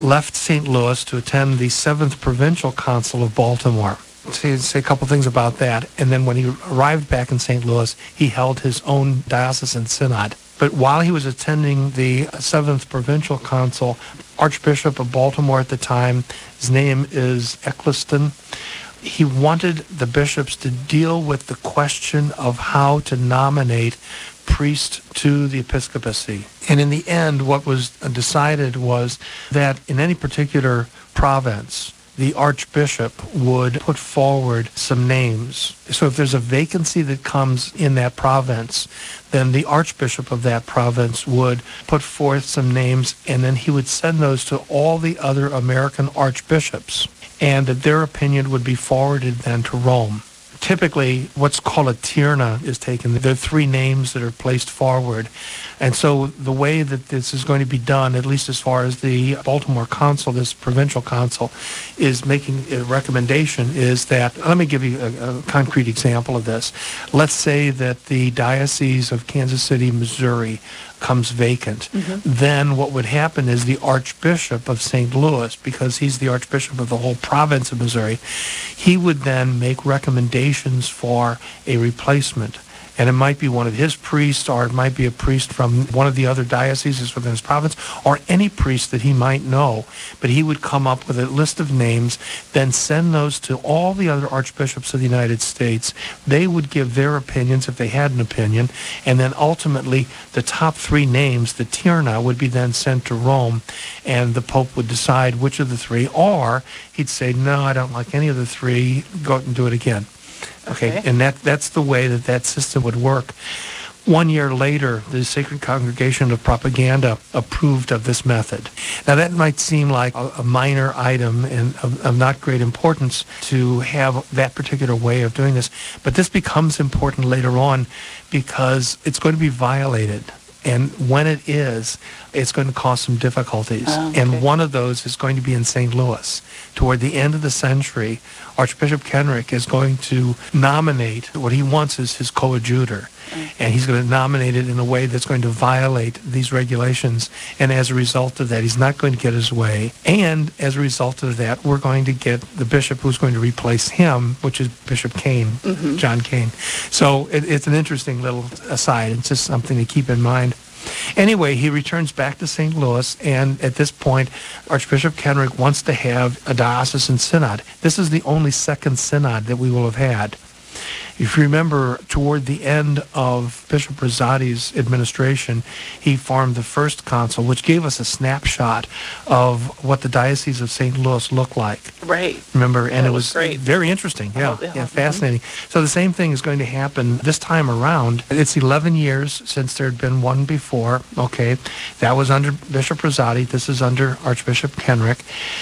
left St. Louis to attend the 7th Provincial Council of Baltimore. Say a couple things about that. And then when he arrived back in St. Louis, he held his own diocesan synod. But while he was attending the 7th Provincial Council, Archbishop of Baltimore at the time, his name is Eccleston, he wanted the bishops to deal with the question of how to nominate priests to the episcopacy. And in the end, what was decided was that in any particular province, the archbishop would put forward some names. So if there's a vacancy that comes in that province, then the archbishop of that province would put forth some names, and then he would send those to all the other American archbishops, and that their opinion would be forwarded then to Rome. Typically, what's called a tierna is taken. There are 3 names that are placed forward. And so the way that this is going to be done, at least as far as the Baltimore Council, this provincial council, is making a recommendation is that, let me give you a concrete example of this. Let's say that the Diocese of Kansas City, Missouri, comes vacant. Then what would happen is the Archbishop of St. Louis, because he's the Archbishop of the whole province of Missouri, he would then make recommendations for a replacement. And it might be one of his priests, or it might be a priest from one of the other dioceses within his province, or any priest that he might know. But he would come up with a list of names, then send those to all the other archbishops of the United States. They would give their opinions if they had an opinion, and then ultimately the top 3 names, the tierna, would be then sent to Rome, and the Pope would decide which of the 3, or he'd say, no, I don't like any of the 3, go out and do it again. Okay, and that's the way that system would work. 1 year later, the Sacred Congregation of Propaganda approved of this method. Now, that might seem like a minor item and of not great importance to have that particular way of doing this, but this becomes important later on because it's going to be violated. And when it is, it's going to cause some difficulties. And one of those is going to be in St. Louis. Toward the end of the century, Archbishop Kenrick is going to nominate what he wants as his coadjutor. And he's going to nominate it in a way that's going to violate these regulations. And as a result of that, he's not going to get his way. And as a result of that, we're going to get the bishop who's going to replace him, which is Bishop Kane, John Kane. So it's an interesting little aside. It's just something to keep in mind. Anyway, he returns back to St. Louis, and at this point, Archbishop Kenrick wants to have a diocesan synod. This is the only second synod that we will have had. If you remember, toward the end of Bishop Rosati's administration, he formed the first council, which gave us a snapshot of what the Diocese of St. Louis looked like. Right. Remember, and it was great. Very interesting. Yeah, fascinating. So the same thing is going to happen this time around. It's 11 years since there had been one before. Okay, that was under Bishop Rosati. This is under Archbishop Kenrick.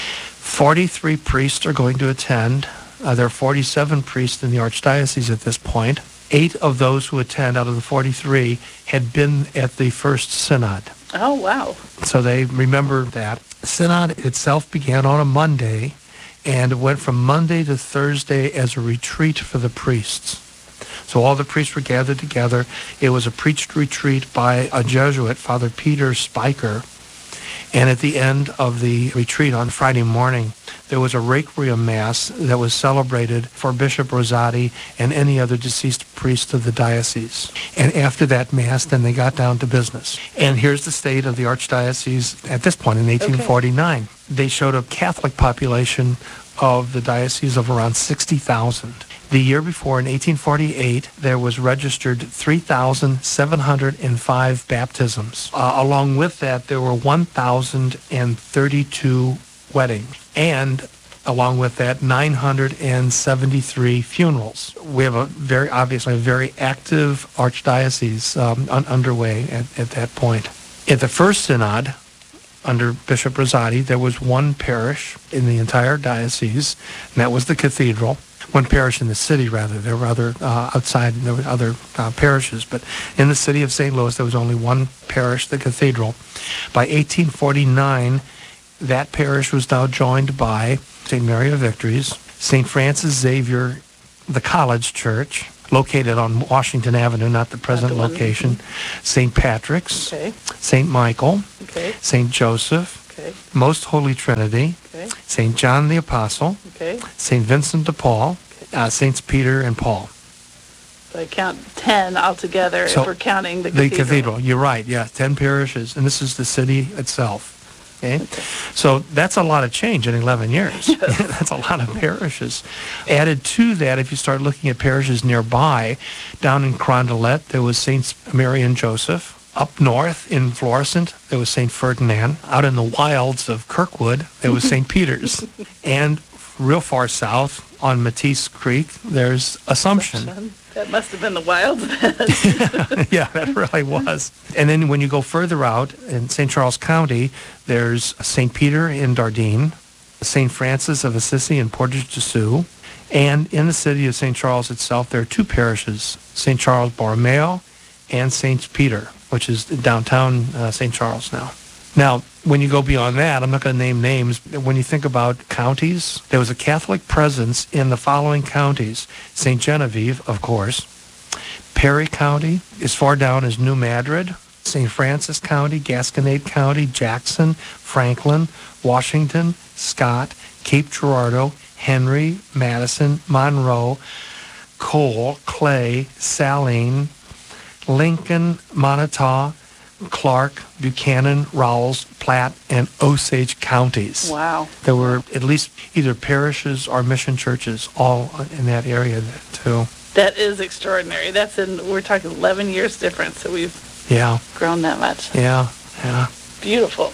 43 priests are going to attend. There are 47 priests in the Archdiocese at this point. 8 of those who attend out of the 43 had been at the first synod. Oh, wow. So they remember that. The synod itself began on a Monday, and it went from Monday to Thursday as a retreat for the priests. So all the priests were gathered together. It was a preached retreat by a Jesuit, Father Peter Spiker. And at the end of the retreat on Friday morning, there was a Requiem Mass that was celebrated for Bishop Rosati and any other deceased priest of the diocese. And after that Mass, then they got down to business. And here's the state of the Archdiocese at this point in 1849. Okay. They showed a Catholic population of the diocese of around 60,000. The year before, in 1848, there was registered 3,705 baptisms. Along with that, there were 1,032 weddings. And along with that, 973 funerals. We have obviously a very active archdiocese underway at that point. At the first synod, under Bishop Rosati, there was one parish in the entire diocese, and that was the cathedral. One parish in the city, rather. There were other outside, there were other parishes, but in the city of St. Louis, there was only one parish, the cathedral. By 1849, that parish was now joined by St. Mary of Victories, St. Francis Xavier, the College Church, located on Washington Avenue, not the present location, St. Patrick's, St. Michael, St. Joseph, Okay. Most Holy Trinity, Okay. St. John the Apostle, Okay. St. Vincent de Paul, Saints Peter and Paul. So I count 10 altogether So if we're counting the The cathedral. cathedral, you're right, yeah, 10 parishes, and this is the city itself. Okay? So that's a lot of change in 11 years. That's a lot of parishes. Added to that, if you start looking at parishes nearby, down in Carondelet, there was Saints Mary and Joseph. Up north in Florissant, there was St. Ferdinand. Out in the wilds of Kirkwood, there was St. Peter's. And real far south on Matisse Creek, there's Assumption. That must have been the wild then. Yeah, that really was. And then when you go further out in St. Charles County, there's St. Peter in Dardenne, St. Francis of Assisi in Portage de Sioux, and in the city of St. Charles itself, there are two parishes, St. Charles Borromeo and St. Peter, which is downtown St. Charles now. Now, when you go beyond that, I'm not going to name names. When you think about counties, there was a Catholic presence in the following counties. St. Genevieve, of course. Perry County, as far down as New Madrid. St. Francis County, Gasconade County, Jackson, Franklin, Washington, Scott, Cape Girardeau, Henry, Madison, Monroe, Cole, Clay, Saline, Lincoln, Montauk, Clark, Buchanan, Rowles, Platte, and Osage counties. Wow. There were at least either parishes or mission churches all in that area too. That is extraordinary. We're talking 11 years difference, so we've Yeah, grown that much. yeah. Beautiful.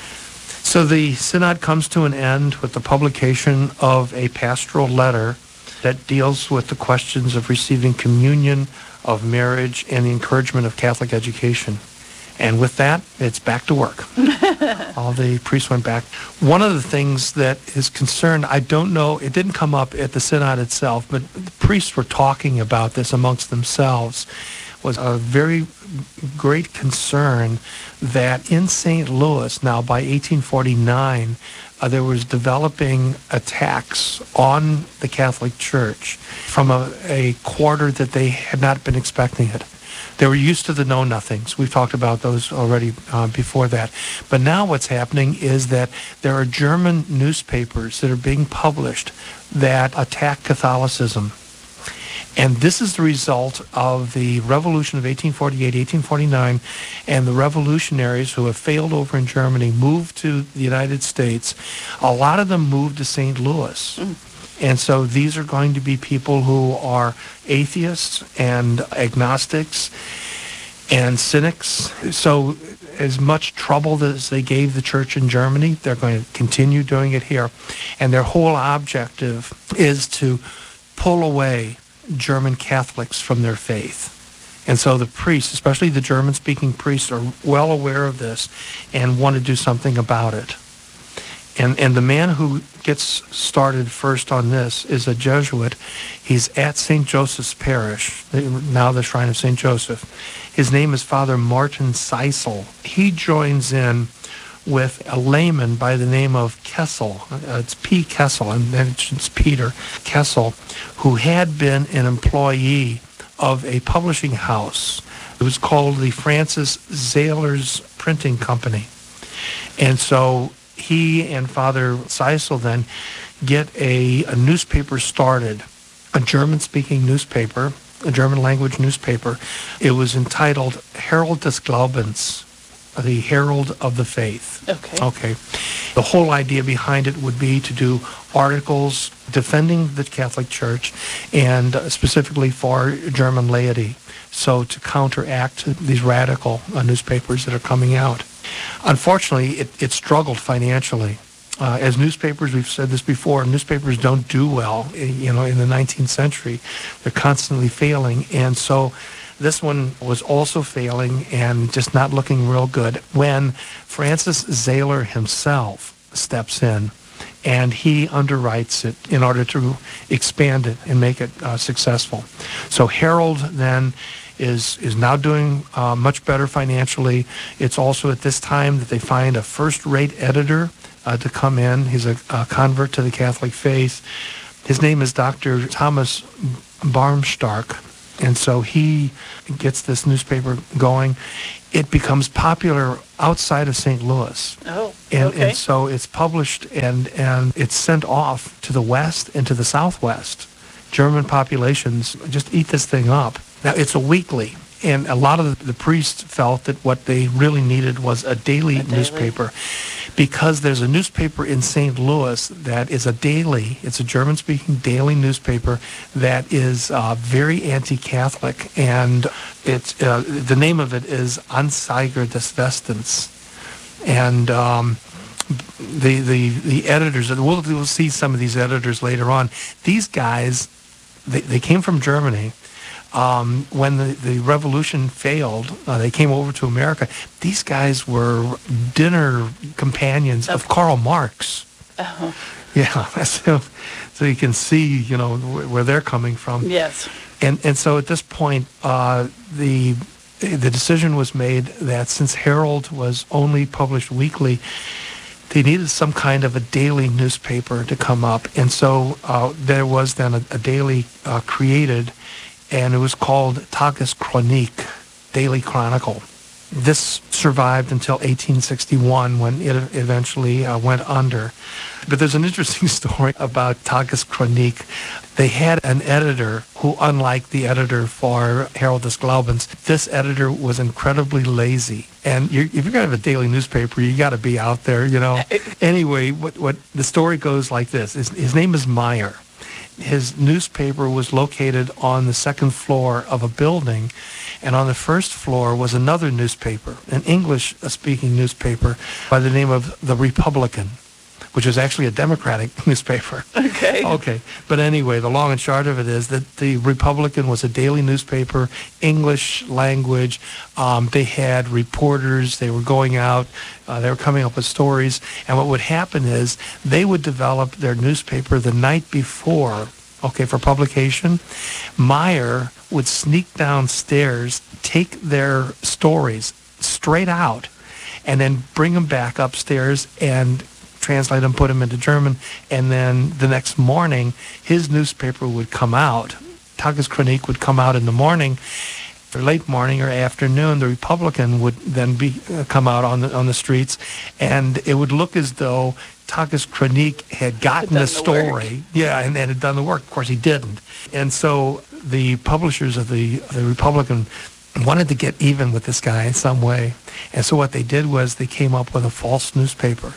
So the synod comes to an end with the publication of a pastoral letter that deals with the questions of receiving communion, of marriage, and the encouragement of Catholic education. And with that, it's back to work. All the priests went back. One of the things that is concerned, I don't know, it didn't come up at the synod itself, but the priests were talking about this amongst themselves, was a very great concern that in St. Louis, now by 1849, there was developing attacks on the Catholic Church from a quarter that they had not been expecting it. They were used to the know-nothings. We've talked about those already before that. But now what's happening is that there are German newspapers that are being published that attack Catholicism. And this is the result of the revolution of 1848, 1849, and the revolutionaries who have failed over in Germany moved to the United States. A lot of them moved to St. Louis. And so these are going to be people who are atheists and agnostics and cynics. So as much trouble as they gave the church in Germany, they're going to continue doing it here. And their whole objective is to pull away German Catholics from their faith. And so the priests, especially the German-speaking priests, are well aware of this and want to do something about it. And the man who gets started first on this is a Jesuit. He's at St. Joseph's Parish, now the Shrine of St. Joseph. His name is Father Martin Seisel. He joins in with a layman by the name of Kessel. It's P. Kessel, and then it's Peter Kessel, who had been an employee of a publishing house. It was called the Francis Zahler's Printing Company. And so he and Father Seisel then get a newspaper started, a German-speaking newspaper, a German-language newspaper. It was entitled Herald des Glaubens, the Herald of the Faith. Okay. The whole idea behind it would be to do articles defending the Catholic Church and specifically for German laity. So to counteract these radical newspapers that are coming out. Unfortunately, it struggled financially. As newspapers, we've said this before, newspapers don't do well, in the 19th century. They're constantly failing. And so this one was also failing and just not looking real good when Francis Zahler himself steps in and he underwrites it in order to expand it and make it successful. So Herald then is now doing much better financially. It's also at this time that they find a first-rate editor to come in. He's a convert to the Catholic faith. His name is Dr. Thomas Barmstark, and so he gets this newspaper going. it becomes popular outside of St. Louis. Oh, And, okay. and so it's published and it's sent off to the west and to the southwest. German populations just eat this thing up. Now, it's a weekly, and a lot of the priests felt that what they really needed was a daily newspaper, because there's a newspaper in St. Louis that is a daily, it's a German-speaking daily newspaper that is very anti-Catholic, and it's the name of it is Anzeiger des Westens. And the editors, we'll see some of these editors later on. These guys, they came from Germany. When the revolution failed, they came over to America. These guys were dinner companions of Karl Marx. Oh. Yeah, so you can see, where they're coming from. Yes. And so at this point, the decision was made that since Herald was only published weekly, they needed some kind of a daily newspaper to come up. And so there was then a daily created, and it was called Tageschronik, Daily Chronicle. This survived until 1861 when it eventually went under. But there's an interesting story about Tageschronik. They had an editor who, unlike the editor for Herald des Glaubens, this editor was incredibly lazy. And if you're going to have a daily newspaper, you got to be out there, Anyway, what the story goes like this. His name is Meyer. His newspaper was located on the second floor of a building, and on the first floor was another newspaper, an English-speaking newspaper by the name of The Republican, which is actually a Democratic newspaper. Okay. But anyway, the long and short of it is that the Republican was a daily newspaper, English language. They had reporters. They were going out. They were coming up with stories. And what would happen is they would develop their newspaper the night before, for publication. Meyer would sneak downstairs, take their stories straight out, and then bring them back upstairs and translate them, put them into German, and then the next morning, his newspaper would come out. Tageschronik would come out in the morning, or late morning or afternoon. The Republican would then come out on the streets, and it would look as though Tageschronik had gotten the story, and had done the work. Of course, he didn't. And so the publishers of the Republican wanted to get even with this guy in some way. And so what they did was they came up with a false newspaper.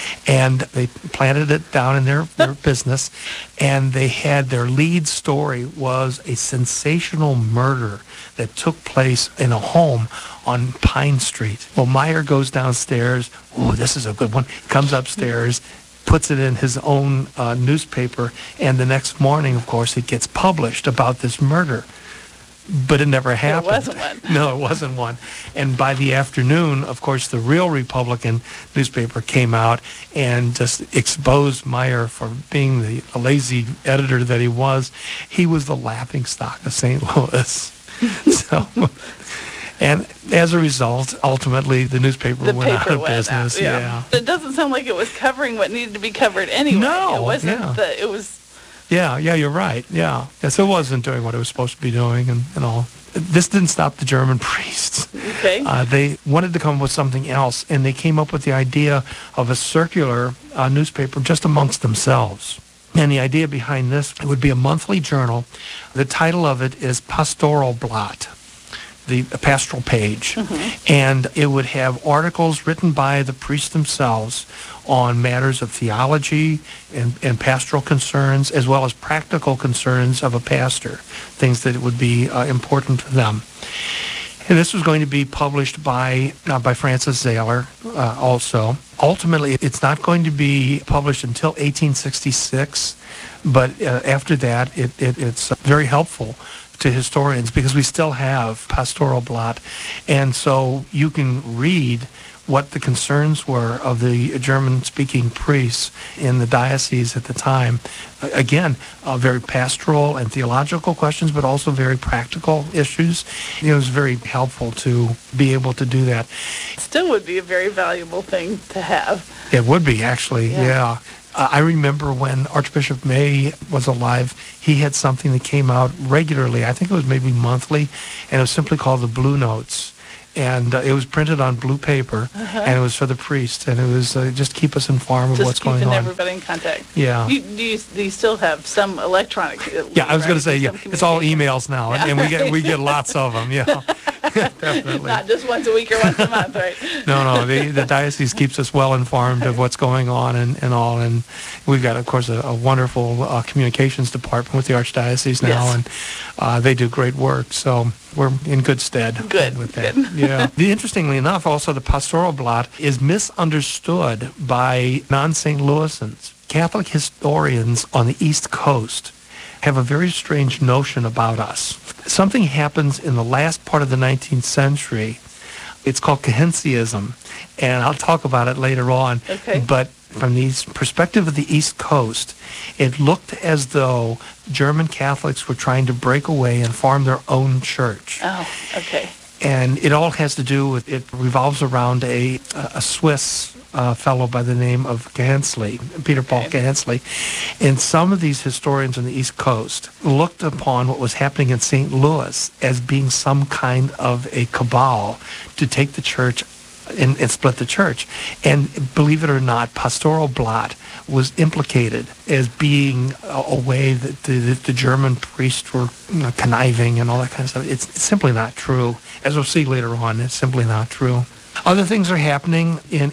And they planted it down in their business, and they had their lead story was a sensational murder that took place in a home on Pine Street. Well, Meyer goes downstairs. Oh, this is a good one. Comes upstairs, puts it in his own newspaper, and the next morning, of course, it gets published about this murder. But it never happened. It wasn't one. No, it wasn't one. And by the afternoon, of course, the real Republican newspaper came out and just exposed Meyer for being the lazy editor that he was. He was the laughingstock of St. Louis. And as a result, ultimately, the newspaper went out of business. Yeah. It doesn't sound like it was covering what needed to be covered anyway. No, it wasn't. It was. Yeah, you're right. Yeah. Yes, it wasn't doing what it was supposed to be doing and all. This didn't stop the German priests. Okay. They wanted to come up with something else, and they came up with the idea of a circular newspaper just amongst themselves. And the idea behind this, it would be a monthly journal. The title of it is Pastoral Blatt, the pastoral page. Mm-hmm. And it would have articles written by the priests themselves on matters of theology and pastoral concerns, as well as practical concerns of a pastor, things that would be important to them. And this was going to be published by Francis Zahler also. Ultimately, it's not going to be published until 1866, but after that, it's very helpful to historians because we still have Pastoral Blatt. And so you can read what the concerns were of the German-speaking priests in the diocese at the time. Again, very pastoral and theological questions, but also very practical issues. It was very helpful to be able to do that. Still would be a very valuable thing to have. It would be, actually, yeah. I remember when Archbishop May was alive, he had something that came out regularly. I think it was maybe monthly, and it was simply called the Blue Notes. And it was printed on blue paper, and it was for the priest, and it was just keep us informed of Just what's going keeping on. everybody in contact. Yeah. Do you still have some electronic? Yeah, I was going to say, some it's all communication? emails now, and we get lots of them. Yeah, definitely. Not just once a week or once a month, right? No, the diocese keeps us well informed of what's going on and all, and we've got, of course, a wonderful communications department with the Archdiocese now, Yes. and they do great work, so we're in good stead Good, with that. good. Yeah. Interestingly enough, also the Pastoral Blot is misunderstood by non-St. Louisans. Catholic historians on the East Coast have a very strange notion about us. Something happens in the last part of the 19th century. It's called Cahensiism, and I'll talk about it later on. Okay. But from the perspective of the East Coast, it looked as though German Catholics were trying to break away and form their own church. Oh, okay. And it all has to do with, it revolves around a Swiss fellow by the name of Gahensley, Peter Paul Okay. Gahensley. And some of these historians on the East Coast looked upon what was happening in St. Louis as being some kind of a cabal to take the church and split the church. And believe it or not, Pastoral Blot was implicated as being a way that the German priests were conniving and all that kind of stuff. It's simply not true. As we'll see later on, it's simply not true. Other things are happening. In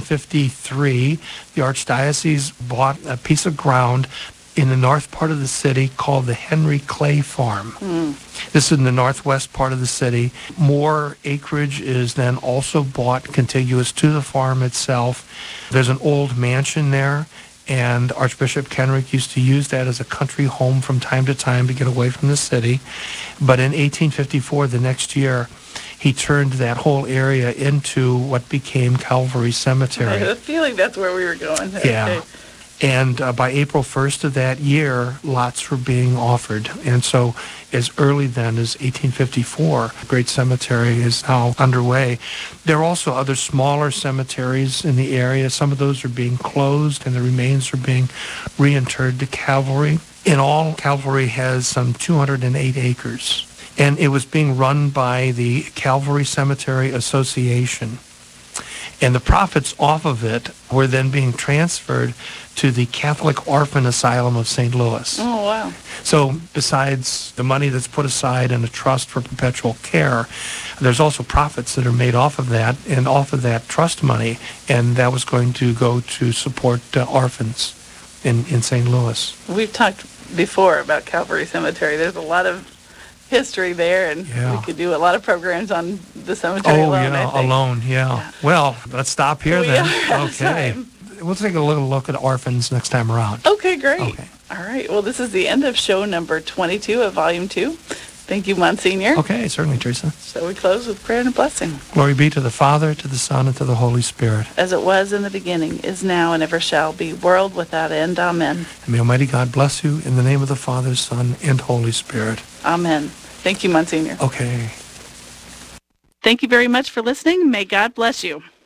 1853, the Archdiocese bought a piece of ground in the north part of the city called the Henry Clay Farm. This is in the northwest part of the city. More acreage is then also bought contiguous to the farm itself. There's an old mansion there, and Archbishop Kenrick used to use that as a country home from time to time to get away from the city. But in 1854, the next year, he turned that whole area into what became Calvary I Cemetery. had a feeling that's where we were going. Yeah. Okay. And by April 1st of that year, lots were being offered. And so as early then as 1854, Great Cemetery is now underway. There are also other smaller cemeteries in the area. Some of those are being closed, and the remains are being reinterred to Calvary. In all, Calvary has some 208 acres. And it was being run by the Calvary Cemetery Association. And the profits off of it were then being transferred to the Catholic Orphan Asylum of St. Louis. Oh, wow. So besides the money that's put aside in a trust for perpetual care, there's also profits that are made off of that and off of that trust money, and that was going to go to support orphans in St. Louis. We've talked before about Calvary Cemetery. There's a lot of history there, and Yeah. we could do a lot of programs on the cemetery alone, I think. Alone, yeah. Well, let's stop here We then. are out of Okay. time. We'll take a little look at orphans next time around. Okay, great. Okay. All right. Well, this is the end of show number 22 of Volume 2. Thank you, Monsignor. Okay, certainly, Teresa. So we close with prayer and a blessing. Glory be to the Father, to the Son, and to the Holy Spirit. As it was in the beginning, is now, and ever shall be, world without end. Amen. And may Almighty God bless you in the name of the Father, Son, and Holy Spirit. Amen. Thank you, Monsignor. Okay. Thank you very much for listening. May God bless you.